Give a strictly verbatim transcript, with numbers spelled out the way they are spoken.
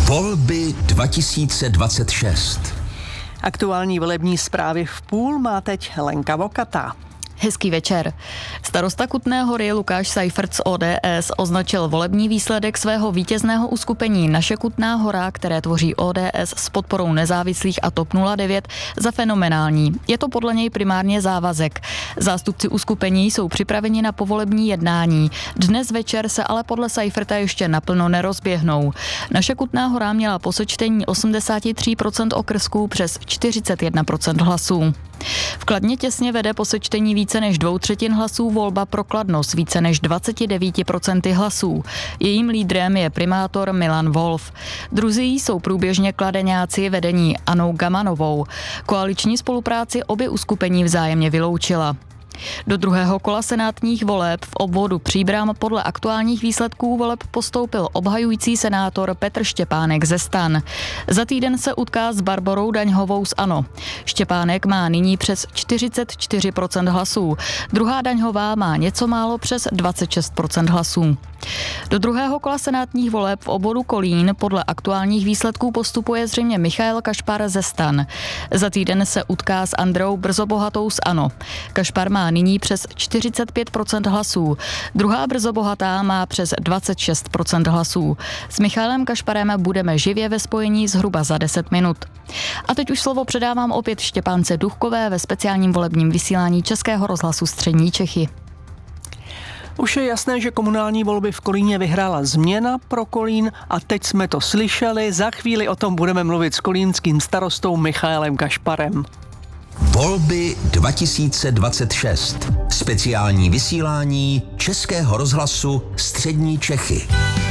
Volby dva tisíce dvacet šest. Aktuální volební zprávy v půl má teď Lenka Vokatá. Hezký večer. Starosta Kutné Hory Lukáš Seifert z O D S označil volební výsledek svého vítězného uskupení Naše Kutná Hora, které tvoří O D S s podporou nezávislých a TOP nula devět, za fenomenální. Je to podle něj primárně závazek. Zástupci uskupení jsou připraveni na povolební jednání. Dnes večer se ale podle Seiferta ještě naplno nerozběhnou. Naše Kutná Hora měla po sečtení osmdesát tři procent okrsků přes čtyřicet jedna procent hlasů. V Kladně těsně vede po sečtení více než dvou třetin hlasů volba pro Kladno s více než dvacet devět procent hlasů. Jejím lídrem je primátor Milan Wolf. Druzí jsou průběžně kladeňáci vedení Anou Gamanovou. Koaliční spolupráci obě uskupení vzájemně vyloučila. Do druhého kola senátních voleb v obvodu Příbram podle aktuálních výsledků voleb postoupil obhajující senátor Petr Štěpánek ze STAN. Za týden se utká s Barborou Daňhovou z ANO. Štěpánek má nyní přes čtyřicet čtyři procent hlasů. Druhá Daňhová má něco málo přes dvacet šest procent hlasů. Do druhého kola senátních voleb v obvodu Kolín podle aktuálních výsledků postupuje zřejmě Michael Kašpar ze STAN. Za týden se utká s Andreou Brzobohatou z ANO. Kašpar má nyní přes čtyřicet pět procent hlasů. Druhá Brzobohatá má přes dvacet šest procent hlasů. S Michailem Kašparem budeme živě ve spojení zhruba za deset minut. A teď už slovo předávám opět Štěpánce Duchkové ve speciálním volebním vysílání Českého rozhlasu Střední Čechy. Už je jasné, že komunální volby v Kolíně vyhrála Změna pro Kolín a teď jsme to slyšeli. Za chvíli o tom budeme mluvit s kolínským starostou Michaelem Kašparem. Volby dva tisíce dvacet šest. Speciální vysílání Českého rozhlasu Střední Čechy.